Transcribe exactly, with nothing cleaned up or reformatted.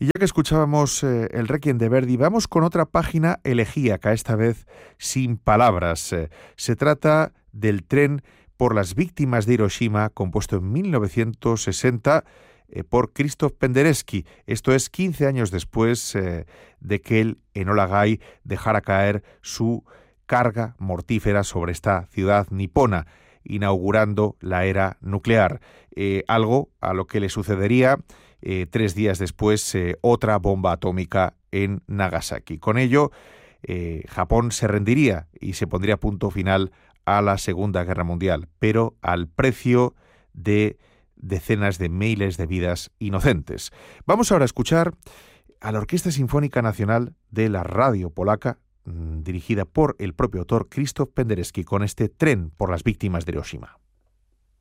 Y ya que escuchábamos eh, el Requiem de Verdi, vamos con otra página elegíaca, esta vez sin palabras. Eh, se trata del Tren por las víctimas de Hiroshima, compuesto en mil novecientos sesenta eh, por Krzysztof Penderecki. Esto es quince años después eh, de que el Enola Gay dejara caer su carga mortífera sobre esta ciudad nipona, inaugurando la era nuclear. Eh, algo a lo que le sucedería Eh, tres días después, eh, otra bomba atómica en Nagasaki. Con ello, eh, Japón se rendiría y se pondría punto final a la Segunda Guerra Mundial, pero al precio de decenas de miles de vidas inocentes. Vamos ahora a escuchar a la Orquesta Sinfónica Nacional de la Radio Polaca, mmm, dirigida por el propio autor Krzysztof Penderecki, con este Tren por las víctimas de Hiroshima.